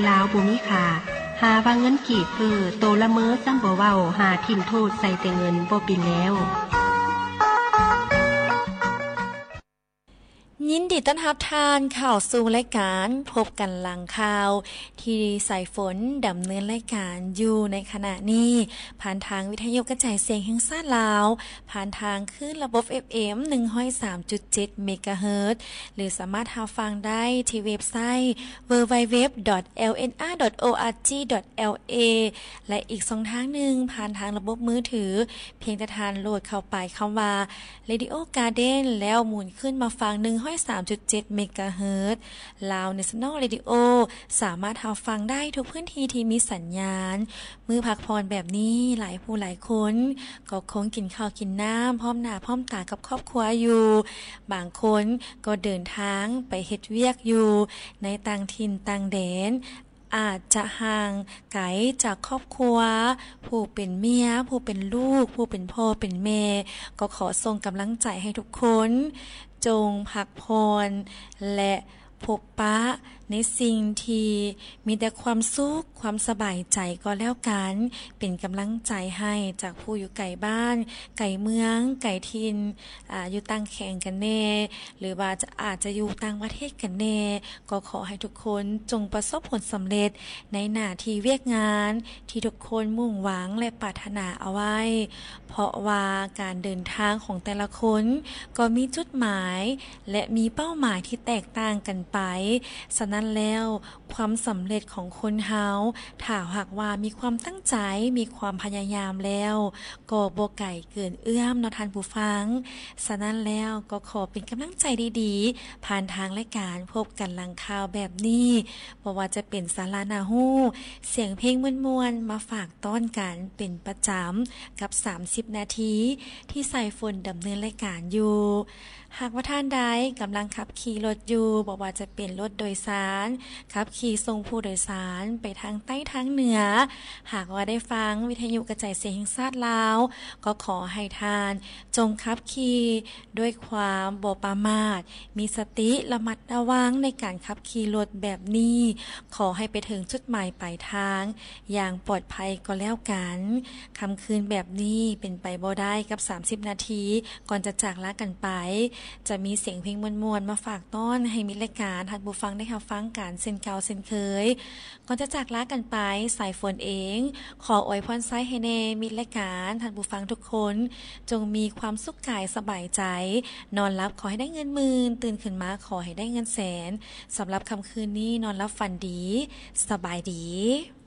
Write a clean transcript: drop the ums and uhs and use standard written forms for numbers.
ลาวบ่มีค่าหาว่าเงินกีบโตละเมอซ้ำบ่เว้าหาทิ่มโทษใส่แต่เงินบ่เป็นแล้วยินดีต้อนรับทานข่าวสู่รายการพบกันหลังข่าวที่สายฝนดำเนินรายการอยู่ในขณะนี้ผ่านทางวิทยุกระจายเสียงแห่งชาติลาวผ่านทางคลื่นระบบ FM 103.7 เมกะเฮิรตซ์หรือสามารถรับฟังได้ที่เว็บไซต์ www.lnr.org.la และอีกช่องทางหนึ่งผ่านทางระบบมือถือเพียงแต่ทานโหลดเข้าไปคำว่า Radio Garden แล้วหมุนขึ้นมาฟัง103.7 เมกะเฮิรตซ์ลาว National Radio สามารถรับฟังได้ทุกพื้นที่ที่มีสัญญาณมื้อพักผ่อนแบบนี้หลายผู้หลายคนก็คงกินข้าวกินน้ำพร้อมหน้าพร้อมตากับครอบครัวอยู่บางคนก็เดินทางไปเฮ็ดเวียกอยู่ในต่างถิ่นต่างแดนอาจจะห่างไกลจากครอบครัวผู้เป็นเมียผู้เป็นลูกผู้เป็นพ่อเป็นแม่ก็ขอส่งกำลังใจให้ทุกคนจงพักผ่อนและพบปะในสิ่งที่มีแต่ความสุขความสบายใจก็แล้วกันเป็นกำลังใจให้จากผู้อยู่ไกลบ้านไกลเมืองไกลถิ่นอยู่ต่างแข่งกันแน่หรือว่าอาจจะอยู่ต่างประเทศกันแน่ก็ขอให้ทุกคนจงประสบผลสำเร็จในหน้าที่เวียกงานที่ทุกคนมุ่งหวังและปรารถนาเอาไว้เพราะว่าการเดินทางของแต่ละคนก็มีจุดหมายและมีเป้าหมายที่แตกต่างกันไปฉะนั้นแล้วความสำเร็จของคนเฮาถ้าหากว่ามีความตั้งใจมีความพยายามแล้วก็บ่ไกลเกินเอื้อมเนาะท่านผู้ฟังฉะนั้นแล้วก็ขอเป็นกำลังใจดีๆผ่านทางรายการพบกันหลังข่าวแบบนี้บ่ว่าจะเป็นสารานาฮู้เสียงเพลงม่วนๆมาฝากต้อนกันเป็นประจำกับ30นาทีที่สายฝนดำเนินรายการอยู่หากว่าท่านใดกำลังขับขี่รถอยู่บอกว่าจะเป็นรถโดยสารขับขี่ส่งผู้โดยสารไปทางใต้ทางเหนือหากว่าได้ฟังวิทยุกระจายเสียงแห่งชาติลาวก็ขอให้ท่านจงขับขี่ด้วยความบ่ประมาทมีสติระมัดระวังในการขับขี่รถแบบนี้ขอให้ไปถึงจุดหมายปลายทางอย่างปลอดภัยก็แล้วกันค่ำคืนแบบนี้เป็นไปบ่ได้กับ30นาทีก่อนจะจากลากันไปจะมีเสียงเพลงม่วนๆมาฝากต้อนให้มิตรรายการท่านผู้ฟังได้รับฟังกันเช่นเก่าเช่นเคยก่อนจะจากลากันไปสายฝนเองขออวยพรไซให้แน่มิตรรายการท่านผู้ฟังทุกคนจงมีความสุขกายสบายใจนอนหลับขอให้ได้เงินหมื่นตื่นขึ้นมาขอให้ได้เงินแสนสำหรับค่ำคืนนี้นอนหลับฝันดีสบายดี